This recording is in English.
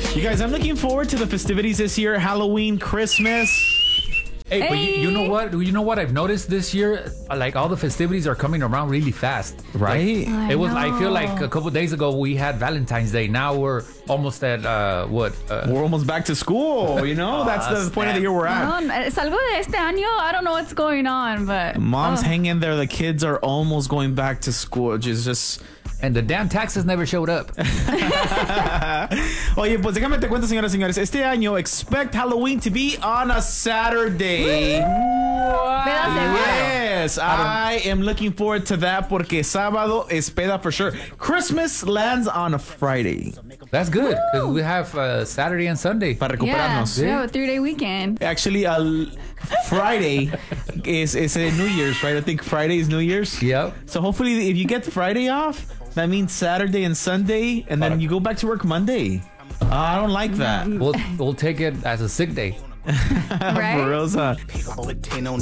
You guys, I'm looking forward to the festivities this year. Halloween, Christmas. Hey, but you know what? You know what I've noticed this year? Like all the festivities are coming around really fast. Right? I feel like a couple days ago we had Valentine's Day. Now we're almost at We're almost back to school, you know? That's the point of the year we're at. No, es algo de este año. I don't know what's going on, but Moms, hang in there. The kids are almost going back to school, which is just... And the damn taxes never showed up. Oye, pues déjame te cuento, señoras y señores. Este año, expect Halloween to be on a Saturday. Yes, I am looking forward to that porque sábado es peda for sure. Christmas lands on a Friday. That's good because we have Saturday and Sunday. Para recuperarnos. we have a 3-day weekend. Actually, Friday is New Year's, right? I think Friday is New Year's. Yep. So hopefully, if you get Friday off, that means Saturday and Sunday, and then you go back to work Monday. I don't like that. We'll take it as a sick day. Right? For real,